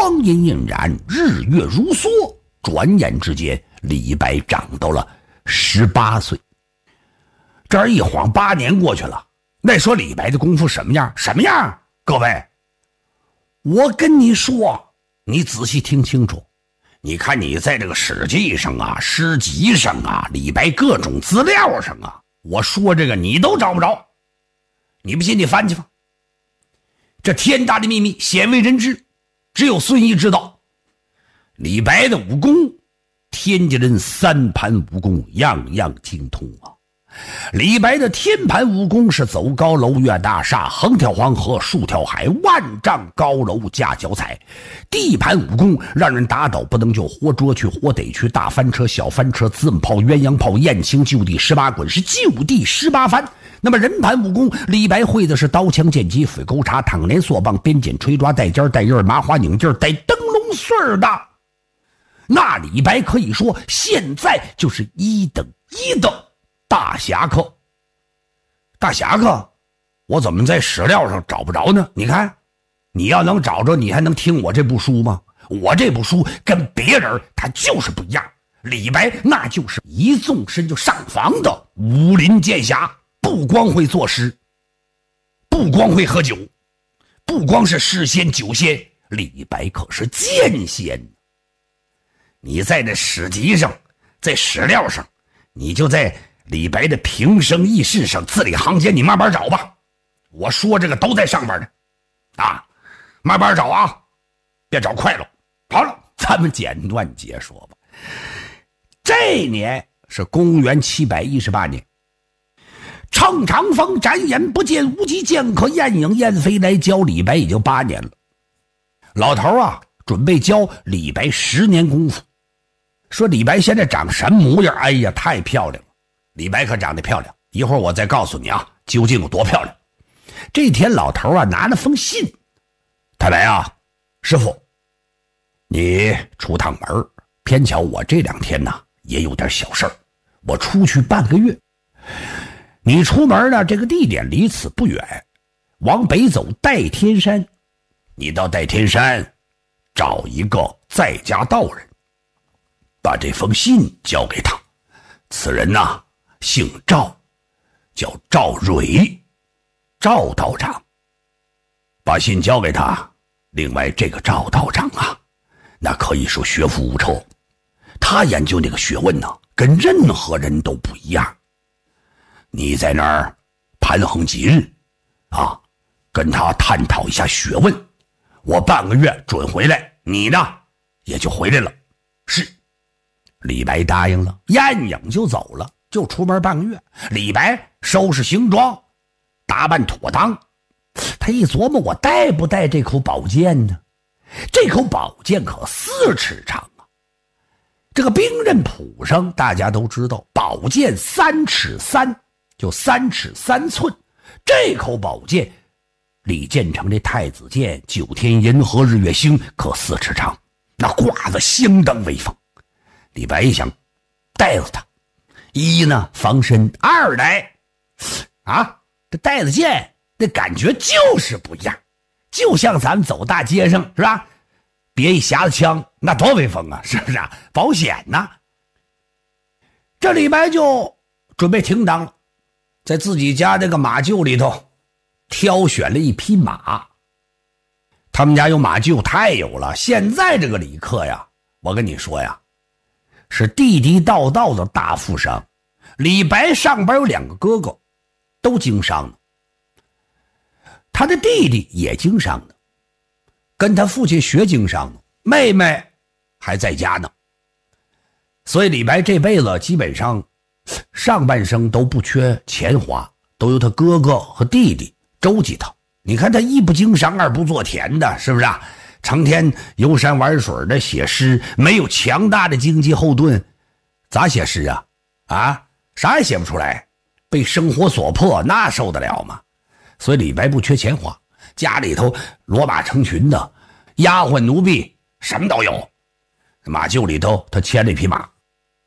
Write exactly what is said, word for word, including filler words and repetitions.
光阴荏苒，日月如梭，转眼之间李白长到了十八岁。这一晃八年过去了，那说李白的功夫什么样？什么样？各位，我跟你说，你仔细听清楚。你看你在这个史记上啊、诗集上啊、李白各种资料上啊，我说这个你都找不着。你不信你翻去吧。这天大的秘密鲜为人知，只有孙毅知道。李白的武功，天家人三盘武功样样精通啊。李白的天盘武功是走高楼越大厦，横跳黄河竖跳海，万丈高楼架脚踩。地盘武功让人打倒不能救，活捉去活逮去，大翻车小翻车，子母炮鸳鸯炮，雁行就地十八滚，是就地十八翻。那么人盘武功，李白会的是刀枪剑戟斧钩叉躺连索棒鞭锏锤抓带尖带刃麻花拧劲带灯笼穗的。那李白可以说现在就是一等一的大侠客。大侠客我怎么在史料上找不着呢？你看，你要能找着，你还能听我这部书吗？我这部书跟别人他就是不一样。李白那就是一纵身就上房的武林剑侠，不光会作诗，不光会喝酒，不光是诗仙酒仙，李白可是剑仙。你在这史籍上，在史料上，你就在李白的平生轶事上，字里行间你慢慢找吧。我说这个都在上边呢，啊，慢慢找啊，别找快了。好了，咱们简短解说吧。这年是公元七百一十八年，乘长风展眼不见无极剑客，燕影燕飞来教李白已经八年了。老头啊，准备教李白十年功夫。说李白现在长什么模样？哎呀，太漂亮了！李白可长得漂亮，一会儿我再告诉你啊，究竟有多漂亮。这天老头啊拿了封信，太白啊，师傅，你出趟门，偏巧我这两天呢也有点小事儿，我出去半个月。你出门呢，这个地点离此不远，往北走代天山，你到代天山找一个在家道人，把这封信交给他。此人呐，姓赵，叫赵蕊，赵道长。把信交给他。另外这个赵道长啊，那可以说学富五车，他研究那个学问呢，跟任何人都不一样。你在那儿盘横几日啊，跟他探讨一下学问，我半个月准回来，你呢也就回来了。是。李白答应了，燕影就走了，就出门半个月。李白收拾行装，打扮妥当，他一琢磨，我带不带这口宝剑呢？这口宝剑可四尺长啊！这个兵刃谱上大家都知道，宝剑三尺三，就三尺三寸。这口宝剑，李建成这太子剑，九天银河日月星，可四尺长，那挂得相当威风。李白一想，带着它，一呢防身，二来啊，这带子剑那感觉就是不一样，就像咱们走大街上是吧，别一匣子枪，那多威风啊，是不是啊？保险呢。这李白就准备停当了，在自己家这个马厩里头挑选了一匹马。他们家有马厩太有了，现在这个李克呀，我跟你说呀，是地地道道的大富商。李白上边有两个哥哥，都经商的，他的弟弟也经商的，跟他父亲学经商的，妹妹还在家呢。所以李白这辈子基本上上半生都不缺钱花，都由他哥哥和弟弟周济他。你看他一不经商二不做田的，是不是啊？成天游山玩水的写诗，没有强大的经济后盾，咋写诗啊？啊，啥也写不出来，被生活所迫，那受得了吗？所以李白不缺钱花，家里头骡马成群的，丫鬟奴婢什么都有。马厩里头他牵了一匹马，